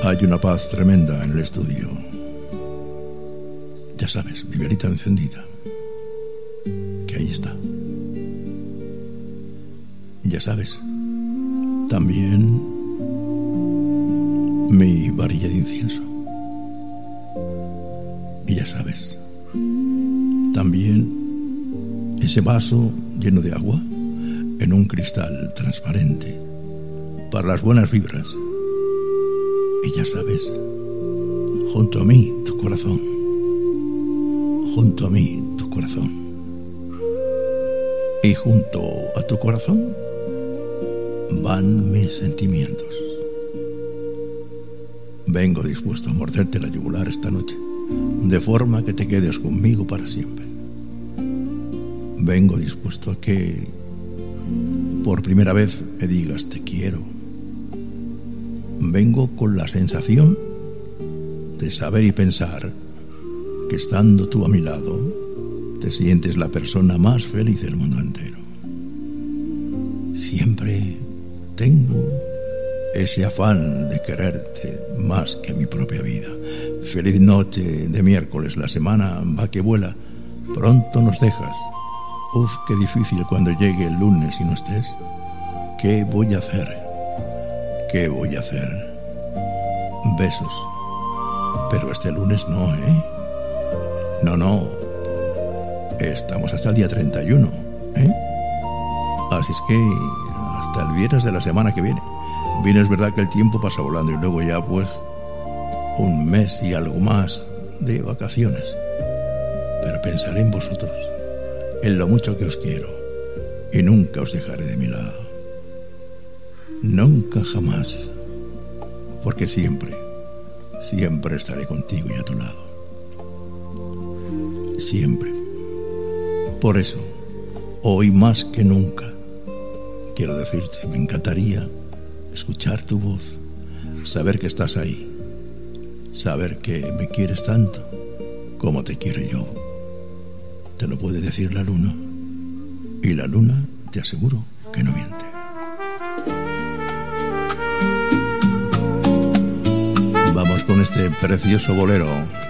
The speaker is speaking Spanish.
Hay una paz tremenda en el estudio. Ya sabes, mi velita encendida, que ahí está. Ya sabes, también mi varilla de incienso. Y ya sabes, también ese vaso lleno de agua en un cristal transparente para las buenas vibras. Y ya sabes, junto a mí tu corazón, junto a mí tu corazón, y junto a tu corazón van mis sentimientos. Vengo dispuesto a morderte la yugular esta noche, de forma que te quedes conmigo para siempre. Vengo dispuesto a que por primera vez me digas te quiero. Vengo con la sensación de saber y pensar que estando tú a mi lado te sientes la persona más feliz del mundo entero. Siempre tengo ese afán de quererte más que mi propia vida. Feliz noche de miércoles, la semana va que vuela, pronto nos dejas. Uf, qué difícil cuando llegue el lunes y no estés. ¿Qué voy a hacer? ¿Qué voy a hacer? Besos. Pero este lunes no, ¿eh? No. Estamos hasta el día 31, ¿eh? Así es que hasta el viernes de la semana que viene. Bien, es verdad que el tiempo pasa volando y luego ya pues un mes y algo más de vacaciones. Pero pensaré en vosotros, en lo mucho que os quiero, y nunca os dejaré de mi lado. Nunca jamás, porque siempre estaré contigo y a tu lado. Siempre. Por eso, hoy más que nunca, quiero decirte, me encantaría escuchar tu voz, saber que estás ahí, saber que me quieres tanto como te quiero yo. Te lo puede decir la luna, y la luna te aseguro que no miente. Vamos con este precioso bolero